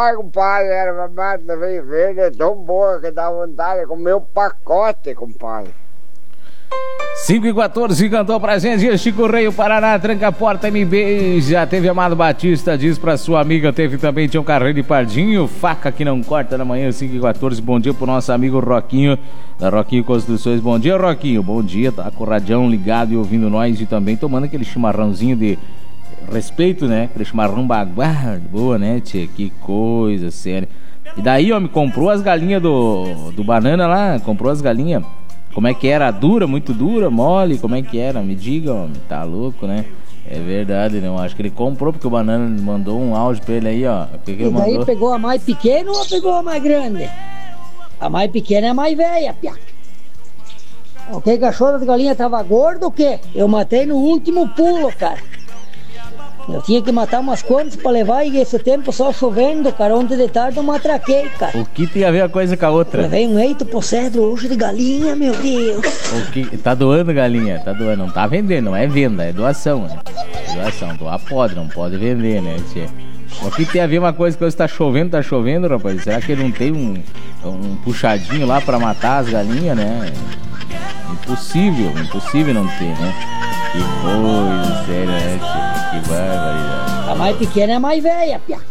Ai, compadre, era uma mata verde, é tão boa que dá vontade de comer um pacote, compadre. 5h14, cantou pra gente Chico Rei, o Paraná, tranca a porta, me beija. Teve Amado Batista, diz pra sua amiga. Teve também Tião Carreiro de Pardinho, faca que não corta na manhã, 5h14. Bom dia pro nosso amigo Roquinho, da Roquinho Construções. Bom dia, Roquinho, bom dia, tá com o radião ligado e ouvindo nós. E também tomando aquele chimarrãozinho de respeito, né? Aquele chimarrão baguá, boa, né, tia? Que coisa séria. E daí, homem, comprou as galinhas do Banana lá, comprou as galinhas. Como é que era? Dura, muito dura, mole? Como é que era? Me diga, homem. Tá louco, né? É verdade, né? Acho que ele comprou porque o Banana mandou um áudio pra ele aí, ó. E daí mandou... pegou a mais pequena ou pegou a mais grande? A mais pequena é a mais velha, piá. O que, cachorro das galinhas tava gordo ou o quê? Eu matei no último pulo, cara. Eu tinha que matar umas quantas pra levar e esse tempo só chovendo, cara. Ontem de tarde eu matraquei, cara. O que tem a ver a coisa com a outra? Levei um eito pro cedro hoje de galinha, meu Deus. O que... Tá doando galinha, tá doando. Não tá vendendo, não é venda, é doação, né? É doação, doar pode, não pode vender, né, tia? O que tem a ver uma coisa que hoje tá chovendo, rapaz? Será que ele não tem um puxadinho lá pra matar as galinhas, né? Impossível não ter, né? Que coisa séria, né, tia? Que barbaridade. A mais pequena é a mais velha, piá.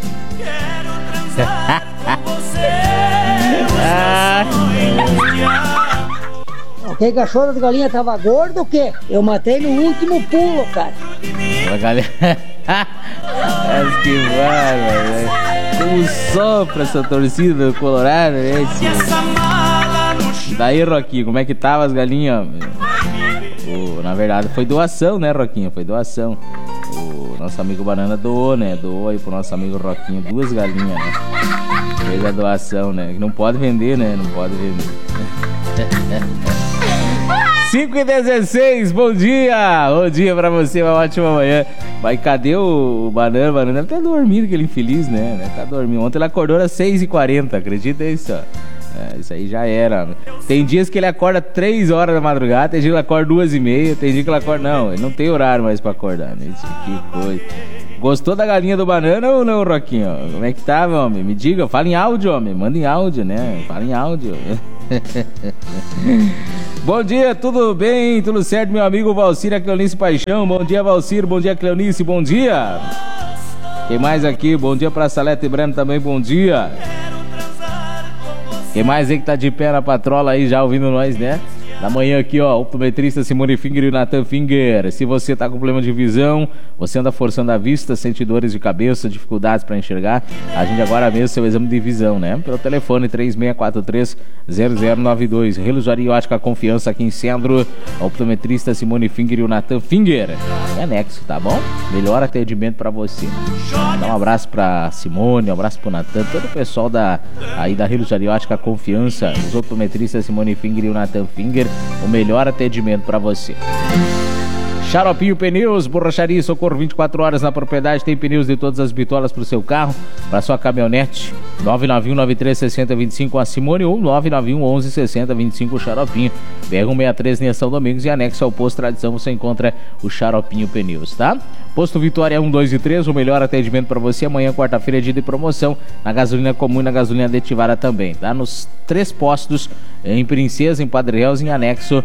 O que, cachorro das galinhas tava gordo ou o quê? Eu matei no último pulo, cara. A galinha... Mas que bárbaro, né? Como sopra essa torcida do Colorado, né, tia? Daí, Roquinho, como é que tava as galinhas? Na verdade foi doação, né, Roquinho? Foi doação. O nosso amigo Banana doou, né? Doou aí pro nosso amigo Roquinho 2 galinhas, né? Fez a doação, né? Não pode vender, né? Não pode vender. 5h16, bom dia! Bom dia pra você, uma ótima manhã. Mas cadê o Banana? O Banana tá dormindo, aquele infeliz, né? Tá dormindo. Ontem ele acordou às 6h40, acredita isso? Isso aí já era. Tem dias que ele acorda 3 horas da madrugada, tem dia que ele acorda 2h30, tem dia que ele acorda... Não, ele não tem horário mais pra acordar, né? Que coisa. Gostou da galinha do Banana ou não, Roquinho? Como é que tá, meu homem? Me diga, fala em áudio, homem. Manda em áudio, né? Fala em áudio. Bom dia, tudo bem? Tudo certo, meu amigo Valcir, a Cleonice Paixão. Bom dia, Valcir. Bom dia, Cleonice. Bom dia. Quem mais aqui? Bom dia pra Salete Breno também. Bom dia. Quem mais aí que tá de pé na patrola aí já ouvindo nós, né? Da manhã aqui, ó, optometrista Simone Finger e o Nathan Finger. Se você tá com problema de visão, você anda forçando a vista, sente dores de cabeça, dificuldades para enxergar, a gente agora mesmo seu exame de visão, né? Pelo telefone 3643-0092. Reluzori Ótica Confiança aqui em Centro. Optometrista Simone Finger e o Nathan Finger. É anexo, tá bom? Melhor atendimento para você. Dá um abraço pra Simone, um abraço pro Nathan, todo o pessoal aí da Reluzori Ótica Confiança, os optometristas Simone Finger e o Nathan Finger. O melhor atendimento para você. Xaropinho Pneus, borracharia e socorro 24 horas na propriedade. Tem pneus de todas as bitolas para o seu carro, para sua caminhonete. 991-93-6025 a Simone ou 991-11-6025 o Xaropinho. BR-163 em São Domingos e anexo ao posto Tradição você encontra o Xaropinho Pneus, tá? Posto Vitória 1, 2 e 3, o melhor atendimento para você. Amanhã, quarta-feira, é dia de promoção na gasolina comum e na gasolina aditivada também, tá? Nos 3 postos, em Princesa, em Padre Reus, em anexo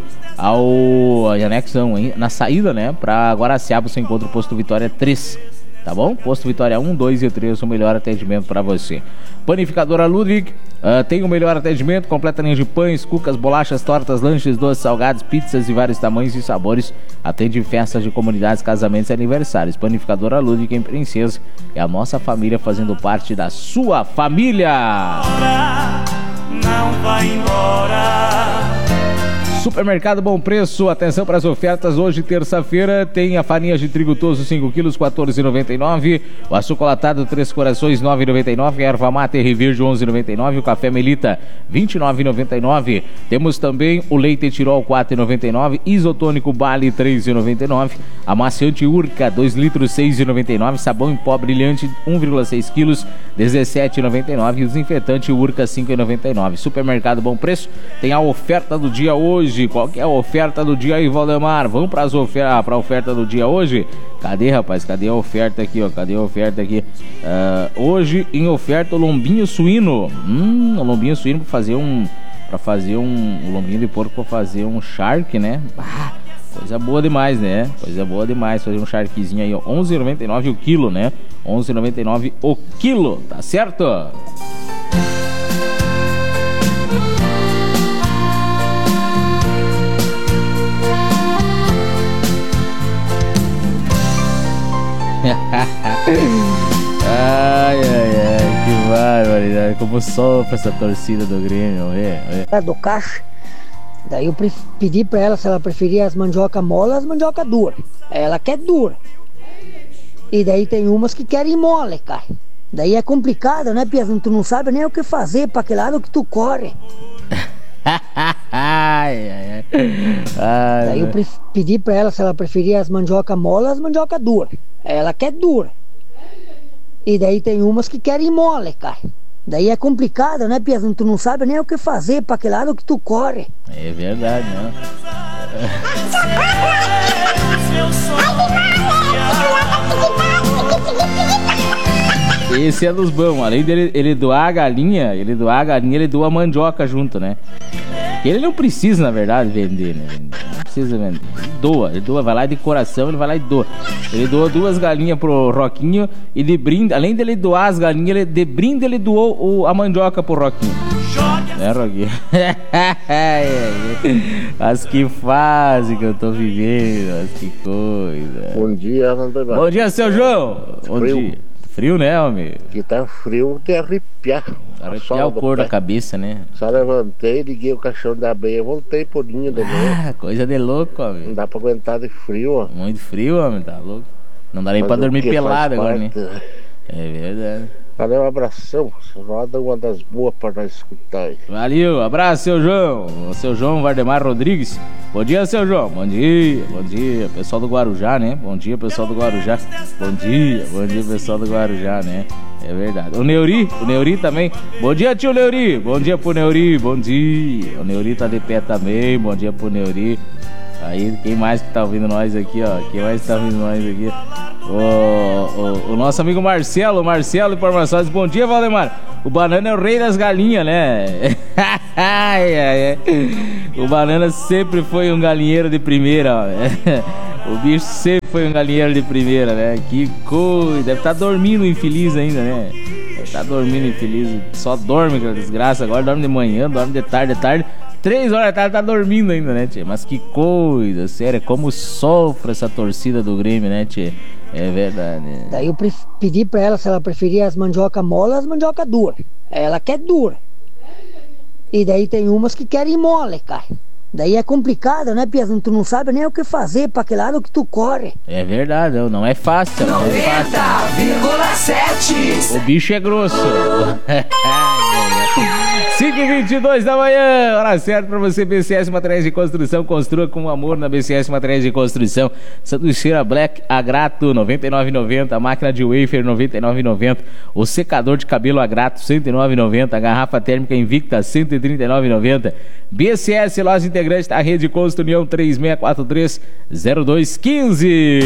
na saída, né? Para Guaraciaba você encontra o Posto Vitória 3, tá bom? Posto Vitória 1, 2 e 3, o melhor atendimento para você. Panificadora Ludwig, tem o melhor atendimento, completa linha de pães, cucas, bolachas, tortas, lanches, doces, salgados, pizzas de vários tamanhos e sabores. Atende festas de comunidades, casamentos e aniversários. Panificadora Ludwig em Princesa, é a nossa família fazendo parte da sua família. Não vai embora. Supermercado Bom Preço, atenção para as ofertas. Hoje, terça-feira, tem a farinha de trigo toso 5 quilos, R$14,99. O achocolatado 3 Corações, R$9,99. Erva mate Reverde, R$11,99. O café Melita, R$29,99. Temos também o leite Tirol, R$4,99. Isotônico Bali, R$3,99. Amaciante Urca, 2 litros, R$6,99. Sabão em pó brilhante, 1,6 quilos, R$17,99. E o desinfetante Urca, R$5,99. Supermercado Bom Preço tem a oferta do dia hoje. hoje? Qual que é a oferta do dia aí, Valdemar? Vamos pra oferta do dia hoje? Cadê, rapaz? Cadê a oferta aqui, ó? Cadê a oferta aqui? Hoje em oferta o lombinho suíno. O lombinho suíno pra fazer um lombinho de porco pra fazer um charque, né? Coisa boa demais, né? Coisa boa demais fazer um charquezinho aí, ó. 11,99 o quilo, né? 11,99 o quilo, tá certo? Ai, que barbaridade. Como sofre essa torcida do Grêmio, Do caixa. Daí eu pedi pra ela se ela preferia as mandioca mole ou as mandioca dura. Ela quer dura. E daí tem umas que querem mole, cara. Daí é complicado, né, Piazão? Tu não sabe nem o que fazer, pra que lado que tu corre. Daí eu pedi pra ela se ela preferia as mandioca mole ou as mandioca dura. Ela quer dura. E daí tem umas que querem mole, cara. Daí é complicado, né, Piazão? Tu não sabe nem o que fazer, pra que lado que tu corre. É verdade, né? Esse é dos bons. Além dele ele doar a galinha, ele doa a mandioca junto, né? Ele não precisa, na verdade, vender, né? Não precisa vender. Ele doa, vai lá de coração, ele vai lá e doa. Ele doou 2 galinhas pro Roquinho e de brinde, além dele doar as galinhas, de brinde ele doou a mandioca pro Roquinho. Né, Roquinho? As que fase que eu tô vivendo, as que coisa. Bom dia, Valdemar. Bom dia, seu João. Bom dia. Frio, né, homem? Que tá frio de arrepiar. Arrepiar o couro da cabeça, né? Só levantei, liguei o caixão da abelha, voltei pro ninho de novo. Coisa de louco, homem. Não dá pra aguentar de frio, ó. Muito frio, homem, tá louco. Não dá nem pra dormir pelado agora, né? É verdade. Valeu, um abração. Roda uma das boas pra nós escutar aí. Valeu, abraço, seu João. O seu João Valdemar Rodrigues. Bom dia, seu João. Bom dia. Pessoal do Guarujá, né? Bom dia, pessoal do Guarujá. Bom dia, pessoal do Guarujá, né? É verdade. O Neuri também. Bom dia, tio Neuri. Bom dia pro Neuri, bom dia. O Neuri tá de pé também. Bom dia pro Neuri. Aí, quem mais que tá ouvindo nós aqui, ó? O nosso amigo Marcelo, informações. Bom dia, Valdemar. O Banana é o rei das galinhas, né? O Banana sempre foi um galinheiro de primeira, ó. O bicho sempre foi um galinheiro de primeira, né? Que coisa. Deve estar dormindo infeliz ainda, né? Só dorme, aquela desgraça. Agora dorme de manhã, dorme de tarde. 3 horas da tarde tá dormindo ainda, né, tchê? Mas que coisa, sério, como sofre essa torcida do Grêmio, né, tchê? É verdade. Daí eu pedi pra ela se ela preferia as mandioca mole ou as mandioca dura. Ela quer dura. E daí tem umas que querem mole, cara. Daí é complicado, né, Piazão? Tu não sabe nem o que fazer, pra que lado que tu corre. É verdade, não é fácil. 90,7. O bicho é grosso. 5h22 da manhã, hora certa pra você. BCS Materiais de Construção, construa com amor na BCS Materiais de Construção. Sanduicheira Black Agrato, R$ 99,90. A máquina de wafer, R$ 99,90. O secador de cabelo Agrato, R$ 109,90. A garrafa térmica Invicta, R$ 139,90. BCS, loja integrante da Rede Constru União, 3643-0215.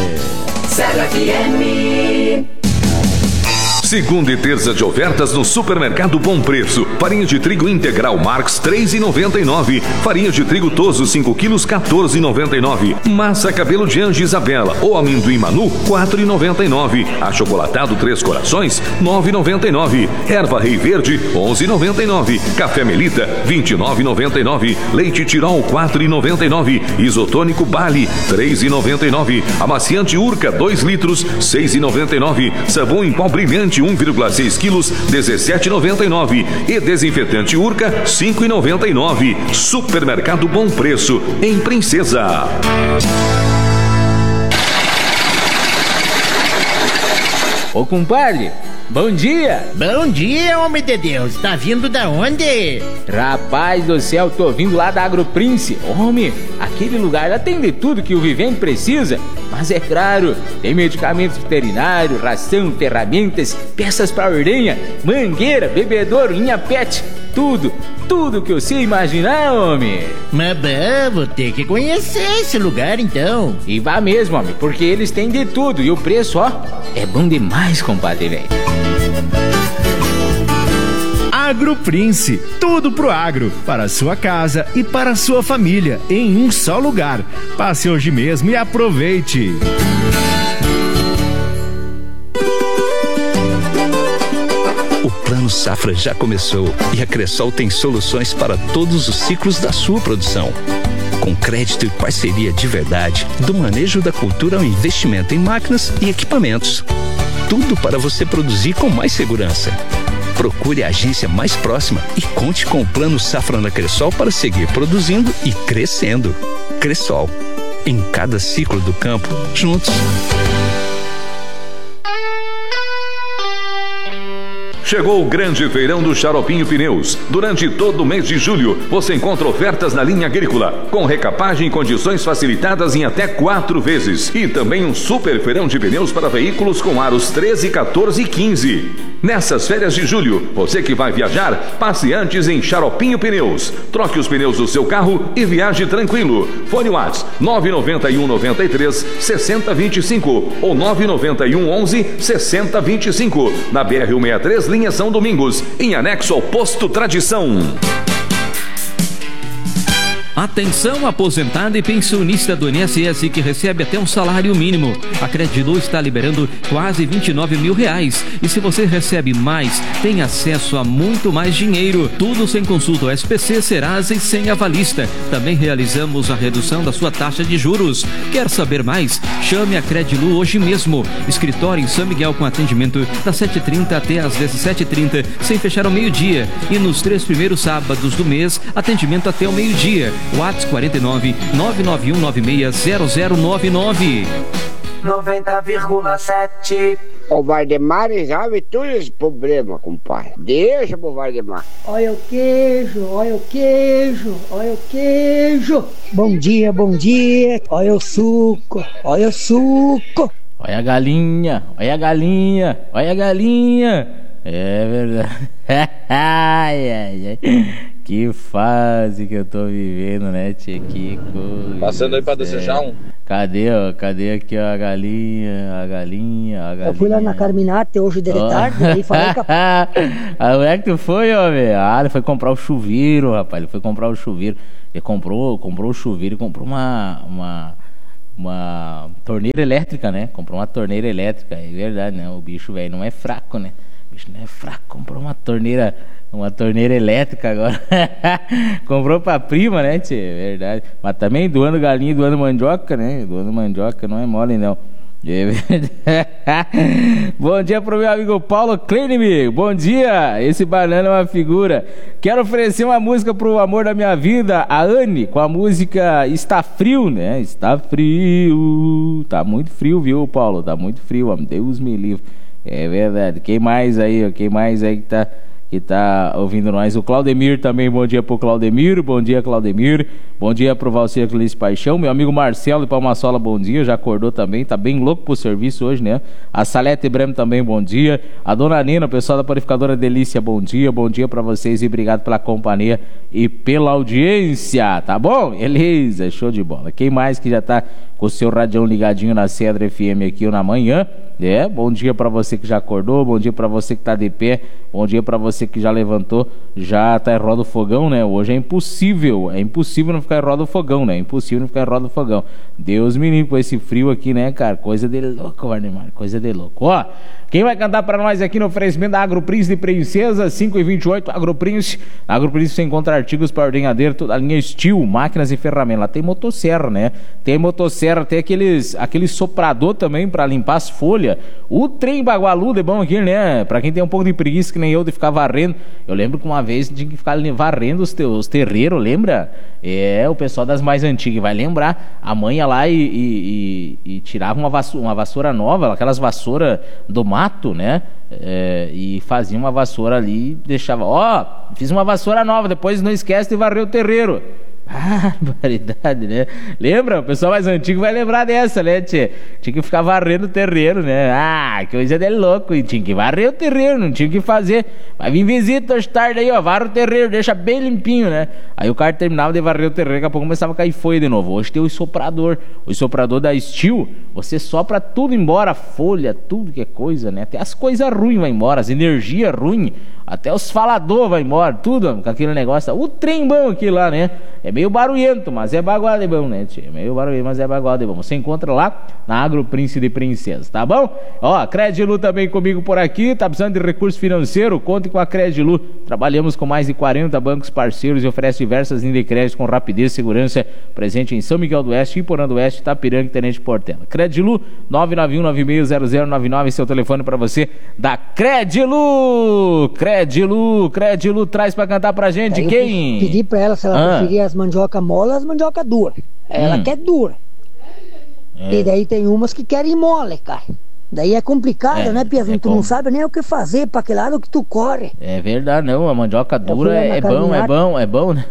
Segunda e terça de ofertas no Supermercado Bom Preço. Farinha de trigo integral Marx, R$ 3,99. Farinha de trigo Toso, 5 quilos, R$ 14,99. Massa cabelo de Anja Isabela ou amendoim Manu, R$ 4,99. Achocolatado 3 Corações, R$ 9,99. Erva Rei Verde, R$ 11,99. Café Melita, R$ 29,99. Leite Tirol, R$ 4,99. Isotônico Bali, R$ 3,99. Amaciante Urca, 2 litros, R$ 6,99. Sabão em pó brilhante 1,6 quilos, R$ 17,99. E desinfetante Urca, R$ 5,99. Supermercado Bom Preço, em Princesa. Ô, compadre, bom dia. Bom dia, homem de Deus. Tá vindo da onde? Rapaz do céu, tô vindo lá da Agroprince. Homem, aquele lugar lá tem de tudo que o vivente precisa. Mas é claro, tem medicamentos veterinários, ração, ferramentas, peças para ordenha, mangueira, bebedouro, linha pet. tudo que você imaginar, homem. Mas bom, vou ter que conhecer esse lugar então. E vá mesmo, homem, porque eles têm de tudo e o preço, ó, é bom demais, compadre, velho. AgroPrince, tudo pro agro, para a sua casa e para a sua família, em um só lugar. Passe hoje mesmo e aproveite. O Plano Safra já começou e a Cressol tem soluções para todos os ciclos da sua produção. Com crédito e parceria de verdade, do manejo da cultura ao investimento em máquinas e equipamentos. Tudo para você produzir com mais segurança. Procure a agência mais próxima e conte com o Plano Safra da Cressol para seguir produzindo e crescendo. Cressol, em cada ciclo do campo, juntos. Chegou o grande feirão do Xaropinho Pneus. Durante todo o mês de julho, você encontra ofertas na linha agrícola, com recapagem em condições facilitadas em até 4 vezes. E também um super feirão de pneus para veículos com aros 13, 14 e 15. Nessas férias de julho, você que vai viajar, passe antes em Xaropinho Pneus. Troque os pneus do seu carro e viaje tranquilo. Fone WhatsApp 991 93 6025 ou 991 11 6025. Na BR-163, linha São Domingos, em anexo ao Posto Tradição. Atenção, aposentado e pensionista do INSS que recebe até um salário mínimo. A Credilu está liberando quase 29 mil reais. E se você recebe mais, tem acesso a muito mais dinheiro. Tudo sem consulta ao SPC, Serasa e sem avalista. Também realizamos a redução da sua taxa de juros. Quer saber mais? Chame a Credilu hoje mesmo. Escritório em São Miguel com atendimento das 7h30 até às 17h30, sem fechar ao meio-dia. E nos 3 primeiros sábados do mês, atendimento até o meio-dia. WhatsApp 49 991 96 0099. 90,7. O Valdemar resolve todos os problemas, compadre. Deixa pro Valdemar. Olha o queijo, olha o queijo, olha o queijo. Bom dia, bom dia. Olha o suco, olha o suco. Olha a galinha, olha a galinha, olha a galinha. É verdade. Ai, ai, ai. Que fase que eu tô vivendo, né, tchê? Que coisa. Passando aí pra desejar um. Cadê, ó? Cadê aqui, ó, a galinha, a galinha, a galinha? Eu fui lá na Carminati hoje de tarde e falei com a... Onde é que tu foi, ó, velho? Ah, ele foi comprar o chuveiro, rapaz. Ele foi comprar o chuveiro. Ele comprou o chuveiro e comprou uma torneira elétrica, né? Comprou uma torneira elétrica. É verdade, né? O bicho, velho, não é fraco, né? O bicho não é fraco. Comprou uma torneira elétrica agora. Comprou pra prima, né, tchê? Verdade. Mas também doando galinha e doando mandioca, né? Doando mandioca não é mole, não. Bom dia pro meu amigo Paulo Kleinberg. Bom dia, esse banana é uma figura. Quero oferecer uma música pro amor da minha vida, a Anne, com a música Está Frio, né? Está frio. Tá muito frio, viu, Paulo? Tá muito frio, Deus me livre. É verdade. Quem mais aí que tá ouvindo nós? O Claudemir também, bom dia pro Claudemir. Bom dia, Claudemir. Bom dia pro Valcir Clis Paixão. Meu amigo Marcelo de Palmasola, bom dia. Já acordou também, tá bem louco pro serviço hoje, né? A Salete Bremo também, bom dia. A Dona Nina, o pessoal da Panificadora Delícia, bom dia. Bom dia pra vocês e obrigado pela companhia e pela audiência, tá bom? Beleza, show de bola. Quem mais que já tá com o seu radião ligadinho na Cedra FM aqui na manhã? Bom dia pra você que já acordou, bom dia pra você que tá de pé, bom dia pra você que já levantou, já tá em roda do fogão, né? Hoje é impossível não ficar em roda do fogão, né? É impossível não ficar em roda do fogão. Deus me livre com esse frio aqui, né, cara? Coisa de louco, Valdemar, coisa de louco. Ó, quem vai cantar pra nós aqui no oferecimento da AgroPrince de Princesa, 5h28, AgroPrince. Na AgroPrince você encontra artigos para ordenhadeiro, toda a linha Steel, máquinas e ferramentas. Lá tem motosserra, né? Tem motosserra, tem aquele soprador também pra limpar as folhas. O trem bagualudo é bom aqui, né? Pra quem tem um pouco de preguiça que nem eu de ficar varrendo. Eu lembro que uma vez tinha que ficar varrendo os terreiros, lembra? O pessoal das mais antigas vai lembrar. A mãe ia lá e tirava uma vassoura nova, aquelas vassouras do mato, né? E fazia uma vassoura ali e deixava, fiz uma vassoura nova, depois não esquece de varrer o terreiro. Barbaridade, né? Lembra? O pessoal mais antigo vai lembrar dessa, né, tchê? Tinha que ficar varrendo o terreiro, né? Ah, que coisa de louco. E tinha que varrer o terreiro, não tinha o que fazer. Vai vir visita hoje tarde aí, ó. Varra o terreiro, deixa bem limpinho, né? Aí o cara terminava de varrer o terreiro, daqui a pouco começava a cair folha de novo. Hoje tem o soprador. O soprador da Steel, você sopra tudo embora, folha, tudo que é coisa, né? Até as coisas ruins vai embora, as energias ruins. Até os falador vai embora, tudo com aquele negócio. O trem bom aqui lá, né? É meio barulhento, mas é bagual de bom, né, tio? É meio barulhento, mas é bagual de bom. Você encontra lá na Agro Príncipe de Princesa, tá bom? Ó, Credilu também comigo por aqui. Tá precisando de recurso financeiro? Conte com a Credilu. Trabalhamos com mais de 40 bancos parceiros e oferece diversas linhas de crédito com rapidez e segurança. Presente em São Miguel do Oeste, Iporã do Oeste, Itapiranga e Tenente Portela. Credilu, 991960099, seu telefone para você da Credilu. Credilu traz pra cantar pra gente. Aí quem? Pedi pra ela se ela preferia as mandioca mole ou as mandioca dura. Ela quer dura. E daí tem umas que querem mole, cara. Daí é complicado, né, Piazinho? Tu não sabe nem o que fazer pra que lado que tu corre. É verdade, não. A mandioca dura é bom, né?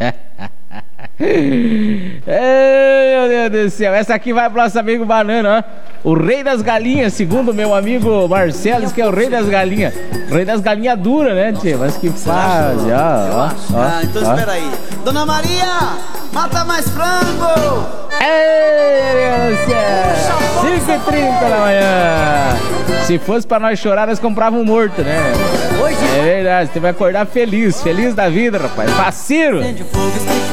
Ei, meu Deus do céu. Essa aqui vai pro nosso amigo Banana, ó. O rei das galinhas, segundo meu amigo Marcelo, que é o rei das galinhas. O rei das galinhas dura, né, tio? Mas que faz, ó. Então espera aí. Dona Maria, mata mais frango! Ei, meu Deus do céu. 5h30 da manhã. Se fosse pra nós chorar, nós comprávamos morto, né? É verdade, você vai acordar feliz da vida, rapaz. Faceiro.